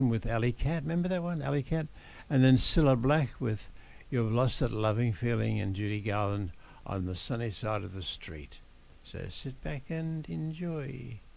with Alley Cat. Remember that one, Alley Cat? And then Cilla Black with You've Lost That Loving Feeling, and Judy Garland on the Sunny Side of the Street. So sit back and enjoy.